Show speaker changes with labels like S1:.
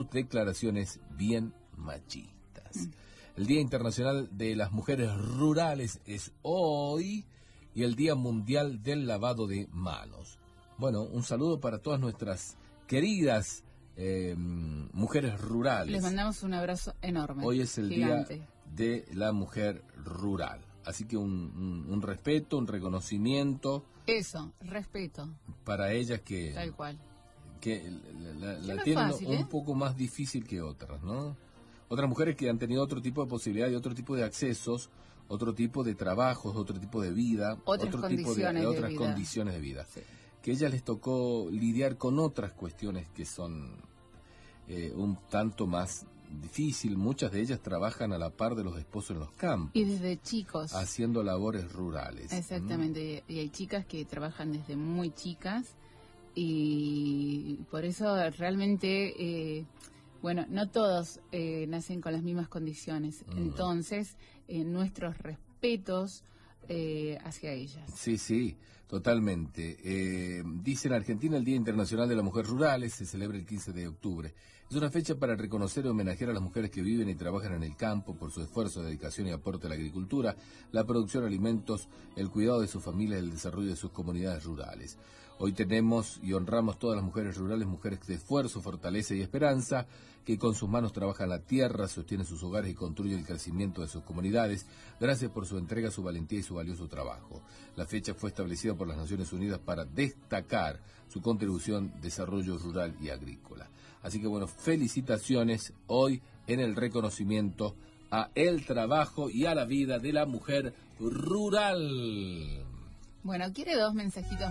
S1: declaraciones bien machistas. El Día Internacional de las Mujeres Rurales es hoy y el Día Mundial del Lavado de Manos. Bueno, un saludo para todas nuestras queridas mujeres rurales.
S2: Les mandamos un abrazo enorme.
S1: Hoy es el
S2: gigante.
S1: Día de la Mujer Rural. Así que un respeto, un reconocimiento.
S2: Eso, respeto.
S1: Para ellas que...
S2: Tal cual.
S1: Que la
S2: no
S1: tienen
S2: fácil,
S1: un poco más difícil que otras, ¿no? Otras mujeres que han tenido otro tipo de posibilidades, otro tipo de accesos, otro tipo de trabajos, otro tipo de vida, otras condiciones de vida.
S2: Sí.
S1: Que a ellas les tocó lidiar con otras cuestiones que son un tanto más difícil. Muchas de ellas trabajan a la par de los esposos en los campos.
S2: Y desde chicos.
S1: Haciendo labores rurales.
S2: Exactamente. Y hay chicas que trabajan desde muy chicas y por eso realmente... bueno, no todos nacen con las mismas condiciones. Entonces, nuestros respetos hacia ellas.
S1: Sí, totalmente. Dice en Argentina el Día Internacional de la Mujer Rurales se celebra el 15 de octubre. Es una fecha para reconocer y homenajear a las mujeres que viven y trabajan en el campo por su esfuerzo, dedicación y aporte a la agricultura, la producción de alimentos, el cuidado de sus familias y el desarrollo de sus comunidades rurales. Hoy tenemos y honramos todas las mujeres rurales, mujeres de esfuerzo, fortaleza y esperanza, que con sus manos trabajan la tierra, sostienen sus hogares y construyen el crecimiento de sus comunidades. Gracias por su entrega, su valentía y su valioso trabajo. La fecha fue establecida por las Naciones Unidas para destacar su contribución, desarrollo rural y agrícola. Así que bueno, felicitaciones hoy en el reconocimiento a el trabajo y a la vida de la mujer rural.
S2: Bueno, ¿quiere 2 mensajitos